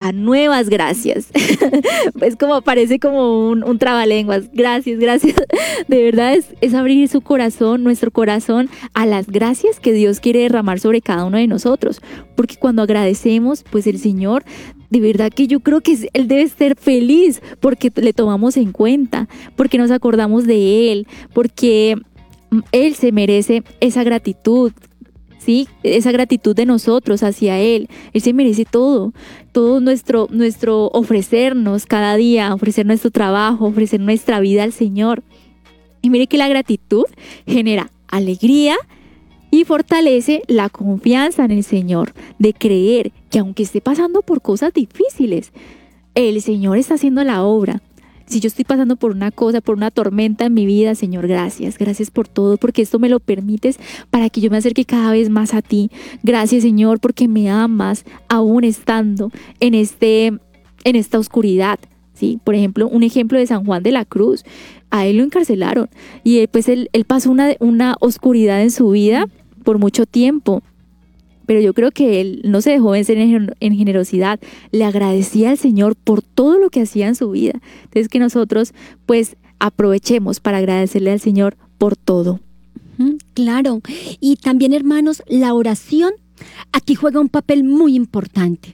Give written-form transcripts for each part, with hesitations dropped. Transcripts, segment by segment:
a nuevas gracias. Pues como parece como un trabalenguas. Gracias, gracias. De verdad es abrir su corazón, nuestro corazón, a las gracias que Dios quiere derramar sobre cada uno de nosotros. Porque cuando agradecemos, pues el Señor, de verdad que yo creo que Él debe ser feliz porque le tomamos en cuenta, porque nos acordamos de Él, porque Él se merece esa gratitud, ¿sí? Esa gratitud de nosotros hacia Él. Él se merece todo nuestro ofrecernos cada día, ofrecer nuestro trabajo, ofrecer nuestra vida al Señor. Y mire que la gratitud genera alegría y fortalece la confianza en el Señor, de creer que aunque esté pasando por cosas difíciles, el Señor está haciendo la obra. Si yo estoy pasando por una cosa, por una tormenta en mi vida, Señor, gracias. Gracias por todo, porque esto me lo permites para que yo me acerque cada vez más a ti. Gracias, Señor, porque me amas aún estando en esta oscuridad. ¿Sí? Por ejemplo, un ejemplo de San Juan de la Cruz. A él lo encarcelaron y pues él pasó una oscuridad en su vida por mucho tiempo. Pero yo creo que él no se dejó vencer en generosidad. Le agradecía al Señor por todo lo que hacía en su vida. Entonces que nosotros pues aprovechemos para agradecerle al Señor por todo. Claro. Y también, hermanos, la oración aquí juega un papel muy importante.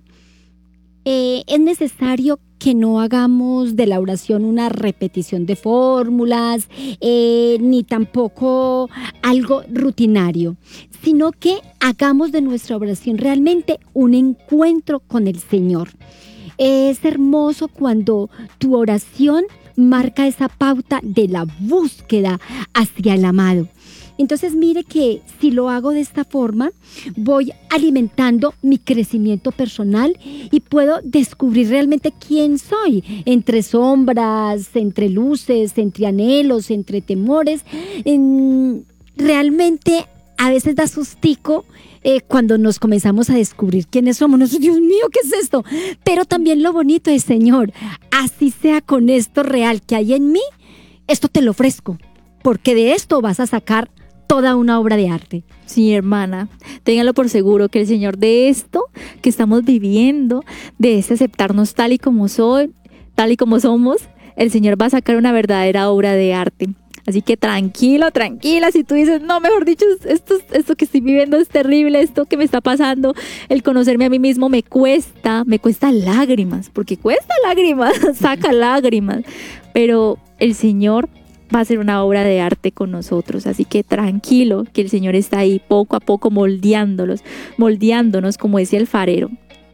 Es necesario que no hagamos de la oración una repetición de fórmulas, ni tampoco algo rutinario, sino que hagamos de nuestra oración realmente un encuentro con el Señor. Es hermoso cuando tu oración marca esa pauta de la búsqueda hacia el amado. Entonces mire que si lo hago de esta forma, voy alimentando mi crecimiento personal y puedo descubrir realmente quién soy, entre sombras, entre luces, entre anhelos, entre temores. Realmente a veces da sustico cuando nos comenzamos a descubrir quiénes somos. Dios mío, ¿qué es esto? Pero también lo bonito es, Señor, así sea con esto real que hay en mí, esto te lo ofrezco, porque de esto vas a sacar toda una obra de arte. Sí, hermana, téngalo por seguro que el Señor de esto que estamos viviendo, de este aceptarnos tal y como soy, tal y como somos, el Señor va a sacar una verdadera obra de arte. Así que tranquilo, tranquila, si tú dices, no, mejor dicho, esto que estoy viviendo es terrible, esto que me está pasando, el conocerme a mí mismo me cuesta lágrimas, porque cuesta lágrimas, saca lágrimas, pero el Señor va a ser una obra de arte con nosotros, así que tranquilo, que el Señor está ahí poco a poco moldeándonos como ese alfarero.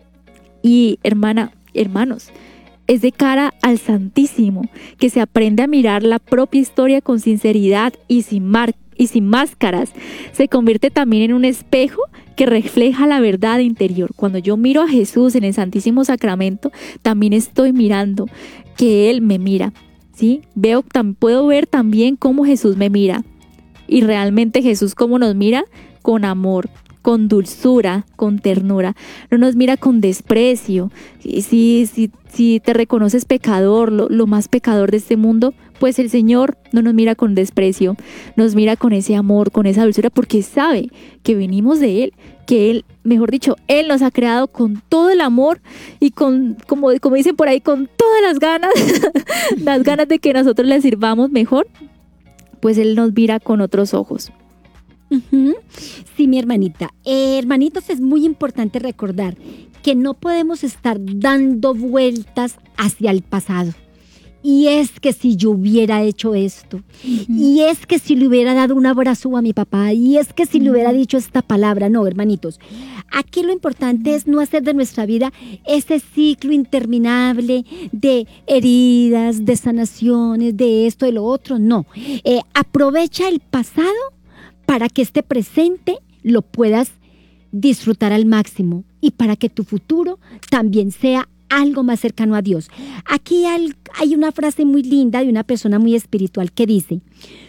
Y hermanos, es de cara al Santísimo que se aprende a mirar la propia historia con sinceridad y sin máscaras. Se convierte también en un espejo que refleja la verdad interior. Cuando yo miro a Jesús en el Santísimo Sacramento, también estoy mirando que Él me mira. ¿Sí? Puedo ver también cómo Jesús me mira. Y realmente Jesús cómo nos mira, con amor, con dulzura, con ternura. No nos mira con desprecio. Si te reconoces pecador, lo más pecador de este mundo, pues el Señor no nos mira con desprecio, nos mira con ese amor, con esa dulzura, porque sabe que venimos de Él, que Él, mejor dicho, Él nos ha creado con todo el amor y con, como dicen por ahí, con todas las ganas de que nosotros le sirvamos mejor, pues Él nos mira con otros ojos. Sí, mi hermanita. Hermanitos, es muy importante recordar que no podemos estar dando vueltas hacia el pasado. Y es que si yo hubiera hecho esto, y es que si le hubiera dado un abrazo a mi papá, y es que si le hubiera dicho esta palabra. No, hermanitos, aquí lo importante es no hacer de nuestra vida ese ciclo interminable de heridas, de sanaciones, de esto, de lo otro. No, aprovecha el pasado para que este presente lo puedas disfrutar al máximo y para que tu futuro también sea algo más cercano a Dios. Aquí hay una frase muy linda de una persona muy espiritual que dice: